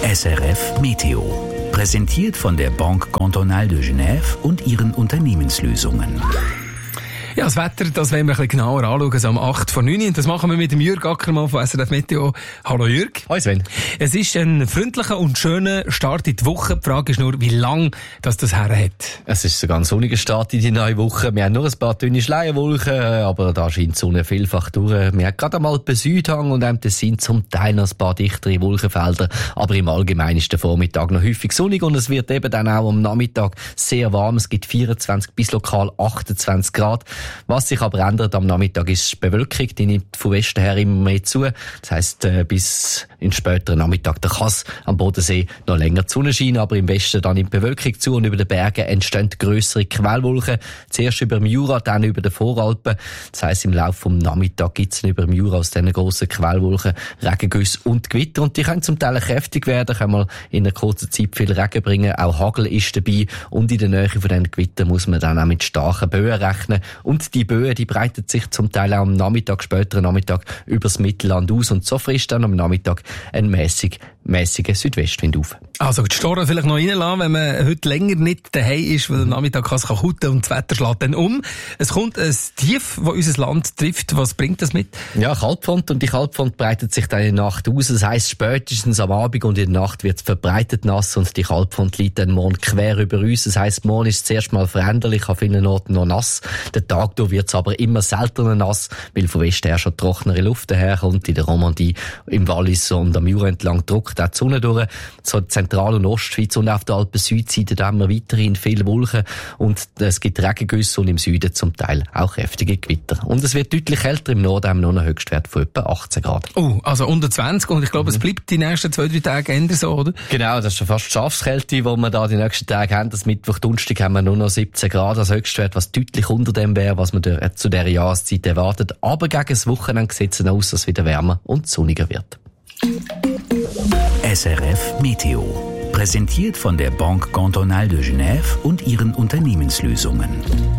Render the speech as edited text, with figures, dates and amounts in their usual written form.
SRF Meteo. Präsentiert von der Banque Cantonale de Genève und ihren Unternehmenslösungen. Ja, das Wetter, das wollen wir ein bisschen genauer anschauen, so um 8:09. Und das machen wir mit dem Jürg Ackermann von SRF Meteo. Hallo Jürg. Hallo Sven. Es ist ein freundlicher und schöner Start in die Woche. Die Frage ist nur, wie lang das her hat. Es ist ein ganz sonniger Start in die neue Woche. Wir haben nur ein paar dünne Schleierwolken, aber da scheint die Sonne vielfach durch. Wir haben gerade einmal den Südhang und es sind zum Teil noch ein paar dichtere Wolkenfelder. Aber im Allgemeinen ist der Vormittag noch häufig sonnig und es wird eben dann auch am Nachmittag sehr warm. Es gibt 24 bis lokal 28 Grad. Was sich aber ändert am Nachmittag ist die Bewölkung, die nimmt von Westen her immer mehr zu. Das heisst, bis in späteren Nachmittag, da kann es am Bodensee noch länger die Sonne scheinen, aber im Westen dann nimmt die Bewölkung zu und über den Bergen entstehen grössere Quellwolken. Zuerst über dem Jura, dann über den Voralpen. Das heisst, im Laufe vom Nachmittag gibt es über dem Jura aus diesen grossen Quellwolken Regengüsse und Gewitter. Und die können zum Teil kräftig werden, können mal in einer kurzen Zeit viel Regen bringen. Auch Hagel ist dabei. Und in der Nähe von diesen Gewittern muss man dann auch mit starken Böen rechnen. Und die Böen, die breiten sich zum Teil auch am Nachmittag, späteren Nachmittag, übers Mittelland aus. Und so frisst dann am Nachmittag ein mäßiger Südwestwind auf. Also die Storen vielleicht noch reinlassen, wenn man heute länger nicht daheim ist, weil am Nachmittag kann es kutten und das Wetter schlägt dann um. Es kommt ein Tief, das unser Land trifft. Was bringt das mit? Ja, Kaltfront. Und die Kaltfront breitet sich dann in der Nacht aus. Das heisst, spätestens am Abend und in der Nacht wird es verbreitet nass und die Kaltfront liegt dann morgen quer über uns. Das heisst, morgen ist es zuerst mal veränderlich, an vielen Orten noch nass. Den Tag durch wird es aber immer seltener nass, weil von Westen her schon trockenere Luft daherkommt. In der Romandie, im Wallis und am Jura entlang drückt auch die Sonne durch. So Zentral- und Ostschweiz und auf der Alpen-Südseite da haben wir weiterhin viele Wolken und es gibt Regengüsse und im Süden zum Teil auch kräftige Gewitter. Und es wird deutlich kälter. Im Norden haben wir noch einen Höchstwert von etwa 18 Grad. Oh, also unter 20 und ich glaube, es bleibt die nächsten 2-3 Tage eher so, oder? Genau, das ist schon fast Schafskälte, die wir da die nächsten Tage haben. Das Mittwoch, Donnerstag haben wir nur noch 17 Grad als Höchstwert, was deutlich unter dem wäre, was man zu dieser Jahreszeit erwartet. Aber gegen das Wochenende sieht es aus, dass es wieder wärmer und sonniger wird. SRF Meteo. Präsentiert von der Banque Cantonale de Genève und ihren Unternehmenslösungen.